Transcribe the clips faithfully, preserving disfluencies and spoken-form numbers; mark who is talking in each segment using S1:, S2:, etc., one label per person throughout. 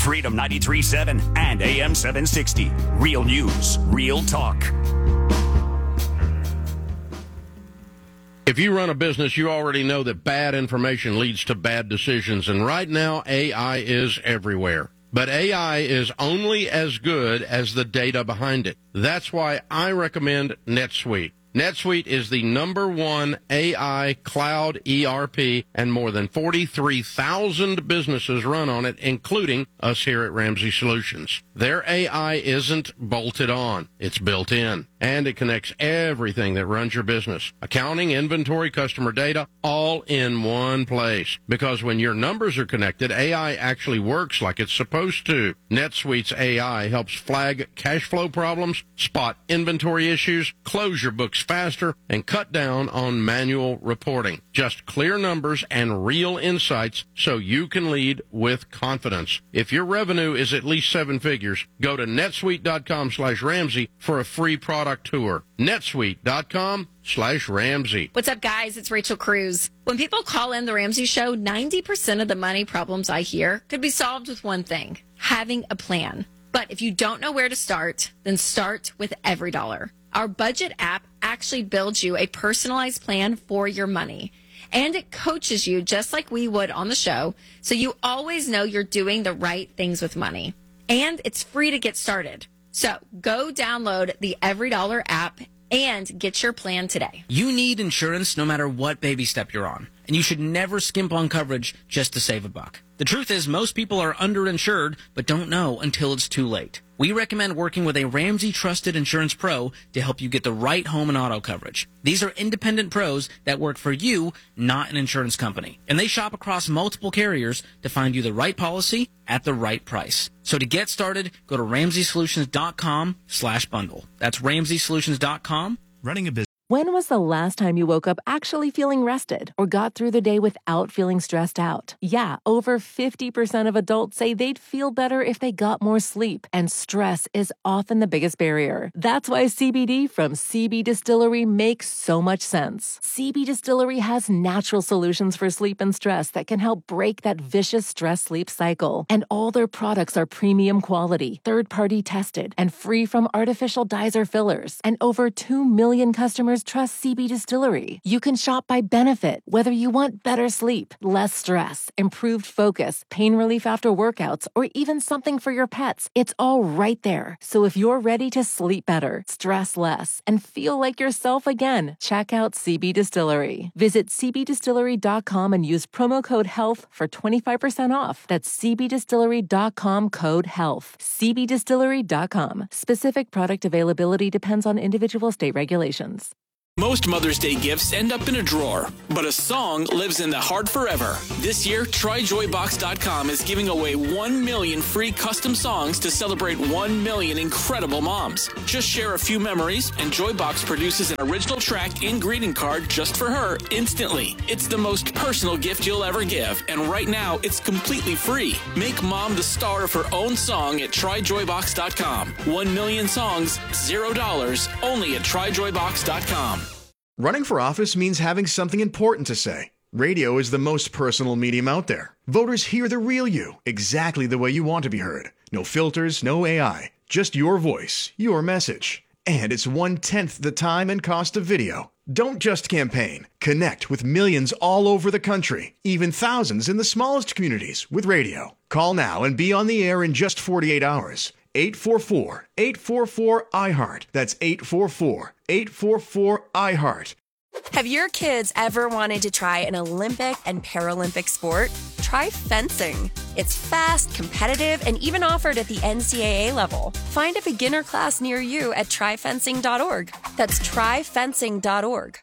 S1: Freedom ninety-three point seven and A M seven sixty. Real news, real talk.
S2: If you run a business, you already know that bad information leads to bad decisions, and right now A I is everywhere. But A I is only as good as the data behind it. That's why I recommend NetSuite. NetSuite is the number one A I cloud E R P, and more than forty-three thousand businesses run on it, including us here at Ramsey Solutions. Their A I isn't bolted on. It's built in, and it connects everything that runs your business. Accounting, inventory, customer data, all in one place. Because when your numbers are connected, A I actually works like it's supposed to. NetSuite's A I helps flag cash flow problems, spot inventory issues, close your books faster, and cut down on manual reporting. Just clear numbers and real insights so you can lead with confidence. If your revenue is at least seven figures, go to netsuite.com slash Ramsey for a free product tour. netsuite.com slash Ramsey.
S3: What's up, guys? It's Rachel Cruz. When people call in the Ramsey Show, ninety percent of the money problems I hear could be solved with one thing: having a plan. But if you don't know where to start, then start with EveryDollar. Our budget app actually builds you a personalized plan for your money. And it coaches you just like we would on the show, so you always know you're doing the right things with money. And it's free to get started. So go download the EveryDollar app and get your plan today.
S4: You need insurance no matter what baby step you're on, and you should never skimp on coverage just to save a buck. The truth is, most people are underinsured but don't know until it's too late. We recommend working with a Ramsey Trusted Insurance Pro to help you get the right home and auto coverage. These are independent pros that work for you, not an insurance company. And they shop across multiple carriers to find you the right policy at the right price. So to get started, go to ramseysolutions.com slash bundle. That's ramseysolutions.com.
S5: Running a business.
S6: When was the last time you woke up actually feeling rested or got through the day without feeling stressed out? Yeah, over fifty percent of adults say they'd feel better if they got more sleep, and stress is often the biggest barrier. That's why C B D from C B Distillery makes so much sense. C B Distillery has natural solutions for sleep and stress that can help break that vicious stress-sleep cycle. And all their products are premium quality, third-party tested, and free from artificial dyes or fillers. And over two million customers trust C B Distillery. You can shop by benefit, whether you want better sleep, less stress, improved focus, pain relief after workouts, or even something for your pets. It's all right there. So if you're ready to sleep better, stress less, and feel like yourself again, check out C B Distillery. Visit c b distillery dot com and use promo code HEALTH for twenty-five percent off. That's c b distillery dot com code HEALTH. c b distillery dot com. Specific product availability depends on individual state regulations.
S7: Most Mother's Day gifts end up in a drawer, but a song lives in the heart forever. This year, try joy box dot com is giving away one million free custom songs to celebrate one million incredible moms. Just share a few memories, and Joybox produces an original track and greeting card just for her instantly. It's the most personal gift you'll ever give, and right now, it's completely free. Make mom the star of her own song at try joy box dot com. One million songs, zero dollars, only at try joy box dot com.
S8: Running for office means having something important to say. Radio is the most personal medium out there. Voters hear the real you, exactly the way you want to be heard. No filters, no A I, just your voice, your message. And it's one-tenth the time and cost of video. Don't just campaign. Connect with millions all over the country, even thousands in the smallest communities with radio. Call now and be on the air in just forty-eight hours. eight four four, eight four four, I heart. That's eight four four, eight four four, I heart.
S9: Have your kids ever wanted to try an Olympic and Paralympic sport? Try fencing. It's fast, competitive, and even offered at the N C double A level. Find a beginner class near you at try fencing dot org. That's try fencing dot org.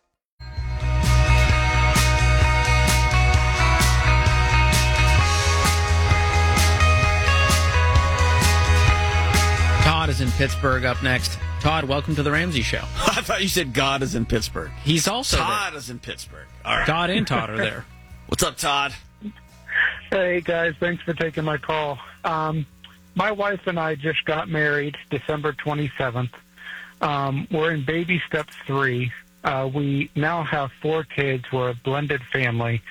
S4: Todd is in Pittsburgh up next. Todd, welcome to the Ramsey Show.
S5: I thought you said God is in Pittsburgh.
S4: He's also
S5: Todd
S4: there.
S5: is in Pittsburgh. All right.
S4: Todd and Todd are there.
S5: What's up, Todd?
S10: Hey, guys. Thanks for taking my call. Um, my wife and I just got married December twenty-seventh. Um, we're in baby step three. Uh, we now have four kids. We're a blended family.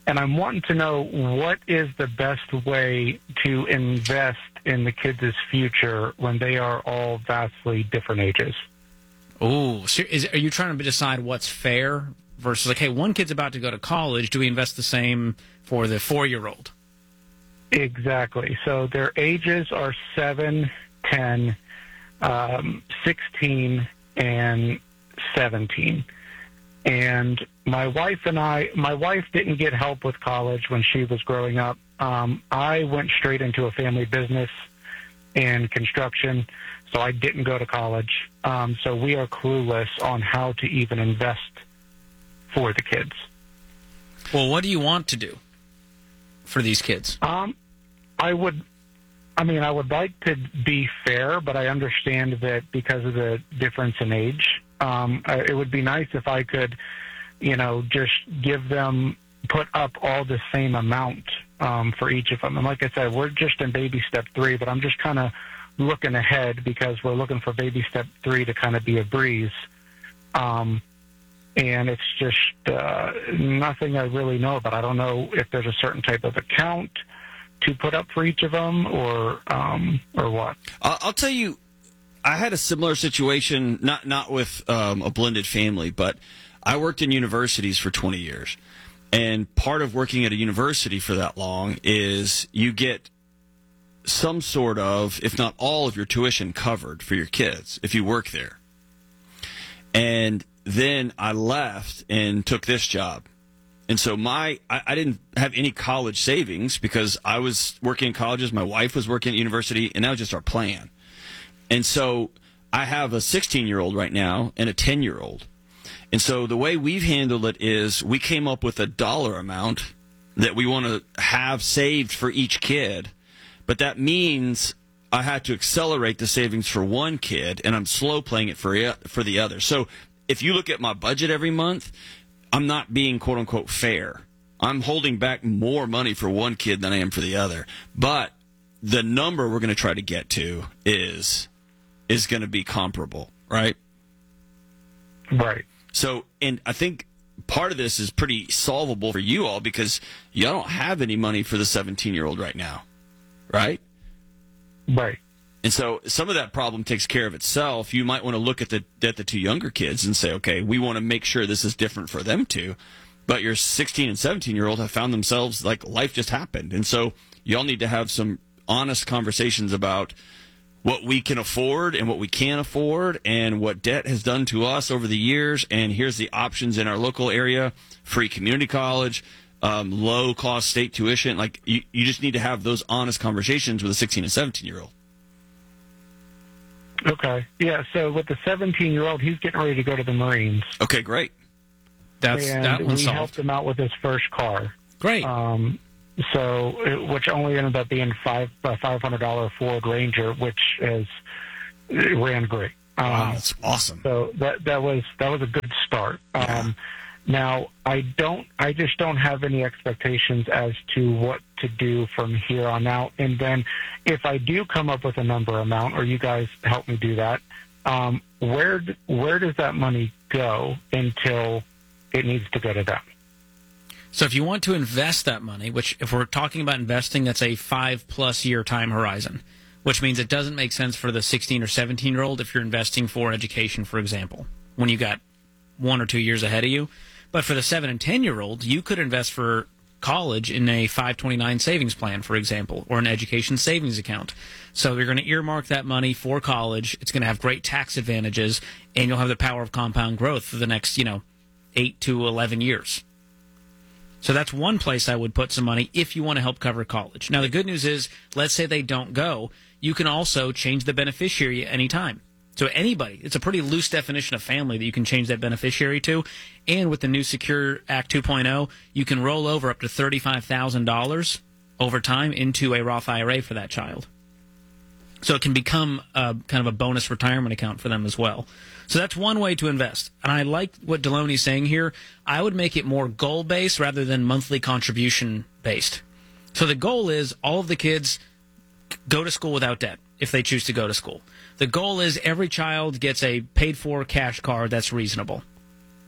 S10: and I'm wanting to know what is the best way to invest in the kids' future when they are all vastly different ages.
S4: Oh, so is, are you trying to decide what's fair versus like, hey, one kid's about to go to college. Do we invest the same for the four-year-old?
S10: Exactly. So their ages are seven, ten, um, sixteen, and seventeen. And my wife and I, my wife didn't get help with college when she was growing up. Um, I went straight into a family business and construction, so I didn't go to college. Um, so we are clueless on how to even invest for the kids.
S4: Well, what do you want to do for these kids?
S10: Um, I would, I mean, I would like to be fair, but I understand that because of the difference in age, um, I, it would be nice if I could, you know, just give them, put up all the same amount um, for each of them. And like I said, we're just in baby step three, but I'm just kind of looking ahead because we're looking for baby step three to kind of be a breeze. Um, and it's just uh, nothing I really know about. I don't know if there's a certain type of account to put up for each of them or um, or what.
S5: I'll, I'll tell you, I had a similar situation, not, not with um, a blended family, but I worked in universities for twenty years. And part of working at a university for that long is you get some sort of, if not all of your tuition covered for your kids if you work there. And then I left and took this job. And so my, I, I didn't have any college savings because I was working in colleges, my wife was working at university, and that was just our plan. And so I have a sixteen-year-old right now and a ten-year-old. And so the way we've handled it is we came up with a dollar amount that we want to have saved for each kid. But that means I had to accelerate the savings for one kid, and I'm slow playing it for for the other. So if you look at my budget every month, I'm not being quote-unquote fair. I'm holding back more money for one kid than I am for the other. But the number we're going to try to get to is is going to be comparable, right?
S10: Right.
S5: So, and I think part of this is pretty solvable for you all because y'all don't have any money for the seventeen-year-old right now, right?
S10: Right.
S5: And so some of that problem takes care of itself. You might want to look at the at the two younger kids and say, okay, we want to make sure this is different for them too. But your sixteen and seventeen-year-old have found themselves like life just happened. And so y'all need to have some honest conversations about what we can afford and what we can't afford and what debt has done to us over the years. And here's the options in our local area: free community college, um, low-cost state tuition. Like, you, you just need to have those honest conversations with a sixteen and seventeen-year-old.
S10: Okay. Yeah, so with the seventeen-year-old, he's getting ready to go to the Marines.
S5: Okay, great.
S4: That's
S10: and
S4: that one's
S10: we
S4: solved.
S10: helped him out with his first car.
S4: Great.
S10: Um, so, it, which only ended up being five a five hundred dollar Ford Ranger, which is it ran great. Um,
S5: Wow, that's awesome.
S10: So that that was that was a good start.
S5: Yeah.
S10: Um, now I don't, I just don't have any expectations as to what to do from here on out. And then, if I do come up with a number amount, or you guys help me do that, um, where where does that money go until it needs to go to them?
S4: So if you want to invest that money, which if we're talking about investing, that's a five plus year time horizon, which means it doesn't make sense for the sixteen or seventeen year old if you're investing for education, for example, when you got one or two years ahead of you. But for the seven and ten year old, you could invest for college in a five twenty-nine savings plan, for example, or an education savings account. So you're going to earmark that money for college. It's going to have great tax advantages, and you'll have the power of compound growth for the next, you know, eight to eleven years. So that's one place I would put some money if you want to help cover college. Now, the good news is, let's say they don't go, you can also change the beneficiary at any time. So anybody, it's a pretty loose definition of family that you can change that beneficiary to. And with the new Secure Act two point oh, you can roll over up to thirty-five thousand dollars over time into a Roth I R A for that child. So it can become a, kind of a bonus retirement account for them as well. So that's one way to invest. And I like what Deloney's saying here. I would make it more goal-based rather than monthly contribution-based. So the goal is all of the kids go to school without debt if they choose to go to school. The goal is every child gets a paid-for cash card that's reasonable.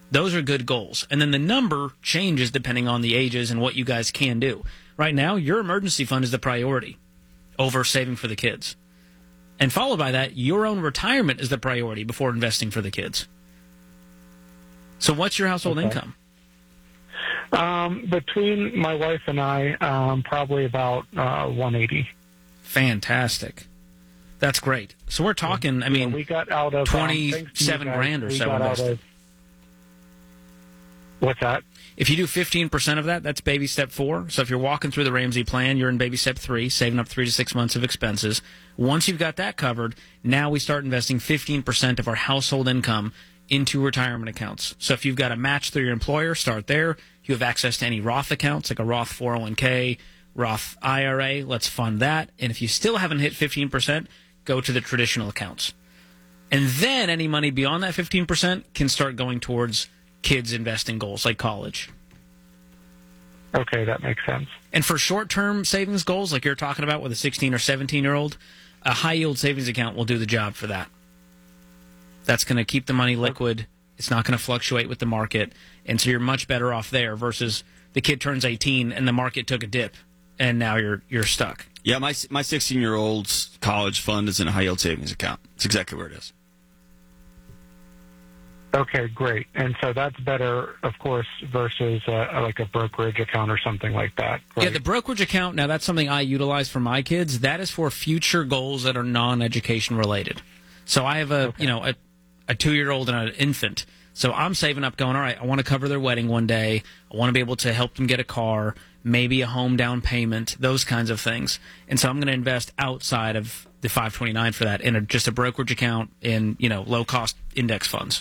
S4: Those are good goals. And then the number changes depending on the ages and what you guys can do. Right now, your emergency fund is the priority over saving for the kids. And followed by that, your own retirement is the priority before investing for the kids. So what's your household
S10: Okay.
S4: income?
S10: Um, between my wife and I, um, probably about uh, one eighty.
S4: Fantastic. That's great. So we're talking, I mean,
S10: we got out of um,
S4: twenty-seven
S10: thanks to you guys,
S4: grand or
S10: we
S4: so
S10: got out
S4: invested.
S10: of- What's that?
S4: If you do fifteen percent of that, that's baby step four. So if you're walking through the Ramsey plan, you're in baby step three, saving up three to six months of expenses. Once you've got that covered, now we start investing fifteen percent of our household income into retirement accounts. So if you've got a match through your employer, start there. You have access to any Roth accounts, like a Roth four oh one k, Roth I R A. Let's fund that. And if you still haven't hit fifteen percent, go to the traditional accounts. And then any money beyond that fifteen percent can start going towards kids' investing goals, like college.
S10: Okay, that makes sense.
S4: And for short-term savings goals, like you're talking about with a sixteen or seventeen-year-old, a high-yield savings account will do the job for that. That's going to keep the money liquid. It's not going to fluctuate with the market. And so you're much better off there versus the kid turns eighteen and the market took a dip, and now you're you're stuck.
S5: Yeah, my my sixteen-year-old's college fund is in a high-yield savings account. It's exactly where it is.
S10: Okay, great. And so that's better, of course, versus uh, like a brokerage account or something like that.
S4: Yeah,
S10: Right?
S4: the brokerage account, now that's something I utilize for my kids. That is for future goals that are non-education related. So I have a,
S10: Okay.
S4: you know, a, a two-year-old and an infant. So I'm saving up going, all right, I want to cover their wedding one day. I want to be able to help them get a car, maybe a home down payment, those kinds of things. And so I'm going to invest outside of the five twenty-nine for that in a, just a brokerage account in, you know, low-cost index funds.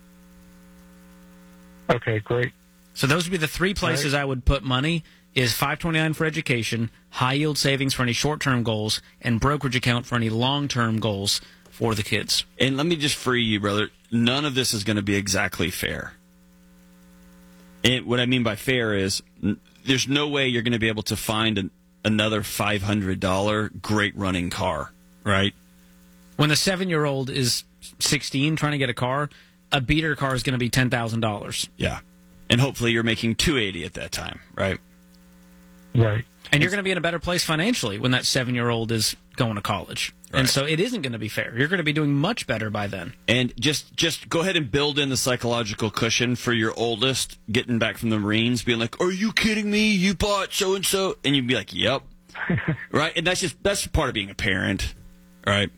S10: Okay, great.
S4: So those would be the three places I would put money is five twenty-nine for education, high yield savings for any short-term goals, and brokerage account for any long-term goals for the kids.
S5: And let me just free you, brother. None of this is going to be exactly fair. And what I mean by fair is n- there's no way you're going to be able to find an, another five hundred dollars great running car, right?
S4: When the seven-year-old is sixteen trying to get a car, a beater car is going to be ten thousand dollars.
S5: Yeah. And hopefully you're making two hundred eighty at that time, right?
S10: Right.
S4: And you're going to be in a better place financially when that seven-year-old is going to college.
S5: Right.
S4: And so it isn't going to be fair. You're going to be doing much better by then.
S5: And just just go ahead and build in the psychological cushion for your oldest getting back from the Marines, being like, "Are you kidding me? You bought so and so," and you'd be like, "Yep," right? And that's just that's part of being a parent, right?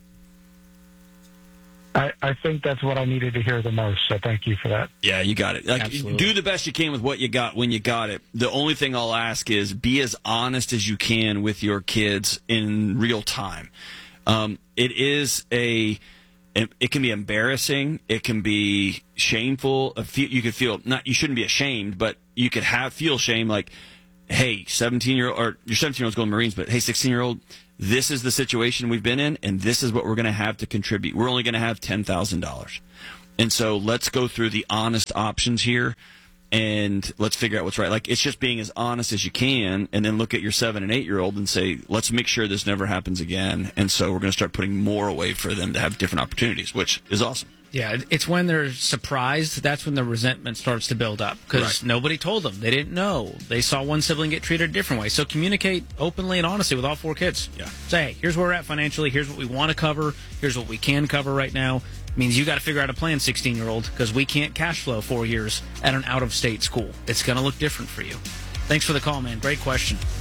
S10: I, I think that's what I needed to hear the most, so thank you for that.
S5: Yeah, you got it. Like,
S4: Absolutely.
S5: do the best you can with what you got when you got it. The only thing I'll ask is be as honest as you can with your kids in real time. Um, it is a, it can be embarrassing. It can be shameful. You could feel not. You shouldn't be ashamed, but you could have feel shame. Like, hey, seventeen year old or your seventeen year old's going to Marines, but hey, sixteen year old. This is the situation we've been in, and this is what we're going to have to contribute. We're only going to have ten thousand dollars. And so let's go through the honest options here, and let's figure out what's right. Like, it's just being as honest as you can, and then look at your seven- and eight-year-old and say, let's make sure this never happens again. And so we're going to start putting more away for them to have different opportunities, which is awesome.
S4: Yeah, it's when they're surprised, that's when the resentment starts to build up because
S5: Right.
S4: nobody told them. They didn't know. They saw one sibling get treated a different way. So communicate openly and honestly with all four kids.
S5: Yeah.
S4: Say, hey, here's where we're at financially. Here's what we want to cover. Here's what we can cover right now. It means you got to figure out a plan, sixteen-year-old, because we can't cash flow four years at an out-of-state school. It's going to look different for you. Thanks for the call, man. Great question.